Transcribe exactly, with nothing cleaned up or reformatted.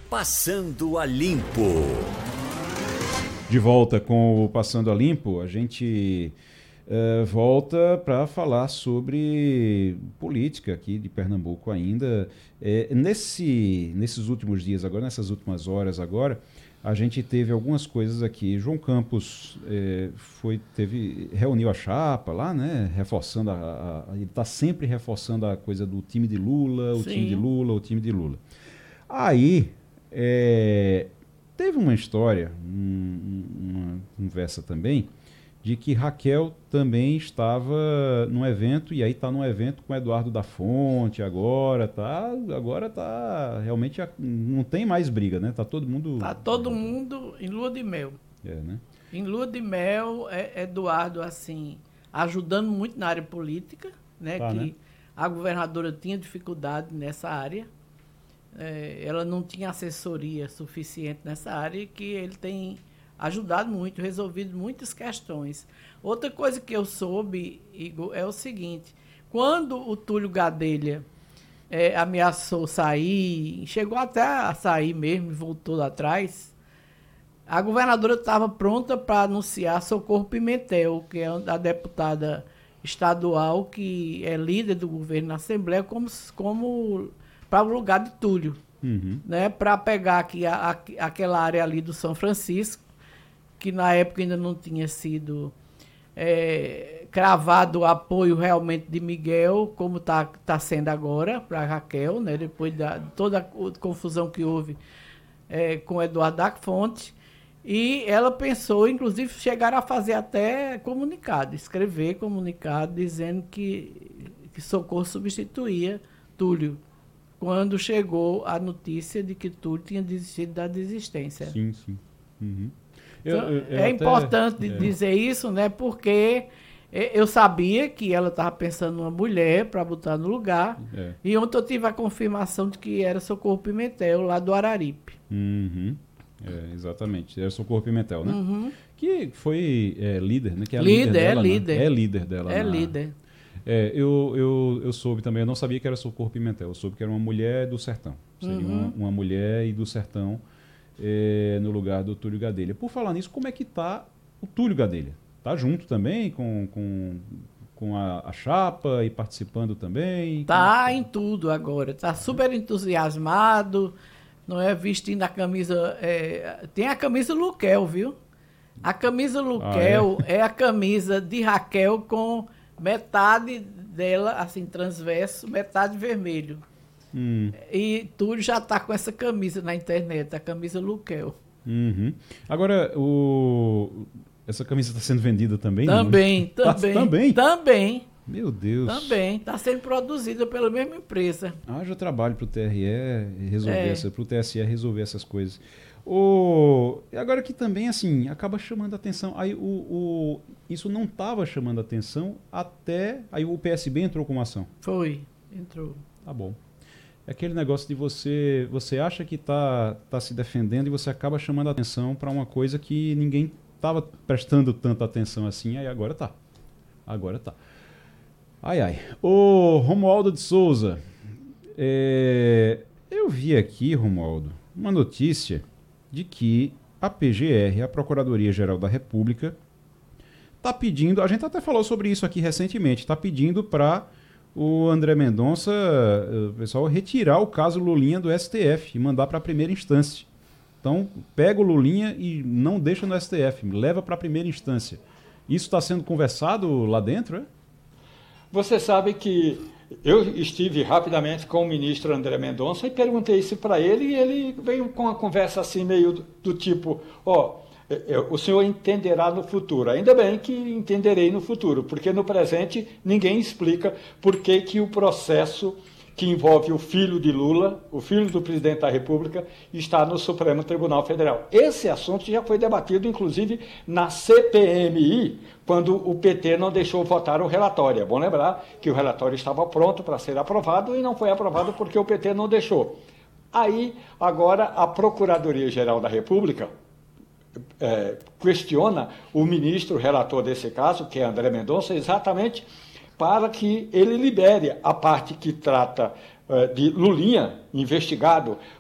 Passando a Limpo. De volta com o Passando a Limpo, a gente uh, volta para falar sobre política aqui de Pernambuco ainda. É, nesse, nesses últimos dias agora, nessas últimas horas agora, a gente teve algumas coisas aqui. João Campos é, foi, teve, reuniu a chapa lá, né? Reforçando, a, a, ele está sempre reforçando a coisa do time de Lula, o Sim. time de Lula, o time de Lula. Aí, é, teve uma história, um, uma conversa também, de que Raquel também estava num evento, e aí está num evento com Eduardo da Fonte, agora tá, agora tá, realmente não tem mais briga, né? Tá todo mundo... Tá todo mundo em lua de mel. É, né? Em lua de mel, é, Eduardo, assim, ajudando muito na área política, né? Tá, que né? a governadora tinha dificuldade nessa área. É, ela não tinha assessoria suficiente nessa área, e que ele tem ajudado muito, resolvido muitas questões. Outra coisa que eu soube, Igor, é o seguinte: quando o Túlio Gadelha é, ameaçou sair, chegou até a sair mesmo e voltou atrás, a governadora estava pronta para anunciar Socorro Pimentel, que é a deputada estadual que é líder do governo na Assembleia, como, como para o lugar de Túlio, Uhum. né, para pegar aqui a, a, aquela área ali do São Francisco, que na época ainda não tinha sido é, cravado o apoio realmente de Miguel, como está tá sendo agora para Raquel, né, depois da toda a confusão que houve é, com Eduardo da Fonte. E ela pensou, inclusive, chegar a fazer até comunicado, escrever comunicado, dizendo que, que Socorro substituía Túlio, quando chegou a notícia de que Túlio tinha desistido da desistência. Sim, sim. Uhum. Então, Eu- eu- eu é até- importante é. dizer isso, né? Porque eu sabia que ela estava pensando numa mulher para botar no lugar. É. E ontem eu tive a confirmação de que era Socorro Pimentel, lá do Araripe. Uhum. É, exatamente. Era Socorro Pimentel, né? Uhum. Que foi é, líder, né? Que é a Líder, líder é dela, né? líder. É líder dela. É na- líder. É, eu, eu, eu soube também, eu não sabia que era Socorro Pimentel, eu soube que era uma mulher do sertão. Seria Uhum. uma, uma mulher e do sertão é, no lugar do Túlio Gadelha. Por falar nisso, como é que tá o Túlio Gadelha? Tá junto também com, com, com a, a chapa e participando também? Tá em tudo agora. Tá super entusiasmado, não é? Vestindo a camisa. é, tem a camisa Luquel, viu? A camisa Luquel é? a camisa de Raquel com metade dela, assim, transverso, metade vermelho. Hum, E Túlio já tá com essa camisa na internet, a camisa Luquel. uhum. Agora, o, essa camisa está sendo vendida também? não? Também, Tá- também. também? Também, Meu Deus. também. Está sendo produzida pela mesma empresa. Haja trabalho para o T R E resolver É. essa, para o T S E resolver essas coisas. O, e agora que também assim acaba chamando a atenção. Aí o, o isso não estava chamando a atenção até aí o P S B entrou com uma ação. Foi, entrou. Tá bom. É aquele negócio de você você acha que está tá se defendendo e você acaba chamando a atenção para uma coisa que ninguém estava prestando tanta atenção assim. Aí agora tá. Agora tá. Ai, ai. Ô, Romualdo de Souza, é, eu vi aqui, Romualdo, uma notícia de que a P G R, a Procuradoria-Geral da República, está pedindo, a gente até falou sobre isso aqui recentemente, está pedindo para o André Mendonça, o pessoal, retirar o caso Lulinha do S T F e mandar para a primeira instância. Então, pega o Lulinha e não deixa no S T F, leva para a primeira instância. Isso está sendo conversado lá dentro, é? Você sabe que eu estive rapidamente com o ministro André Mendonça e perguntei isso para ele, e ele veio com uma conversa assim meio do, do tipo, ó, o senhor entenderá no futuro. Ainda bem que entenderei no futuro, porque no presente ninguém explica por que que o processo que envolve o filho de Lula, o filho do presidente da República, está no Supremo Tribunal Federal. Esse assunto já foi debatido, inclusive, na C P M I, quando o P T não deixou votar o relatório. É bom lembrar que o relatório estava pronto para ser aprovado e não foi aprovado porque o P T não deixou. Aí, agora, a Procuradoria-Geral da República é, questiona o ministro relator desse caso, que é André Mendonça, exatamente para que ele libere a parte que trata uh, de Lulinha, investigado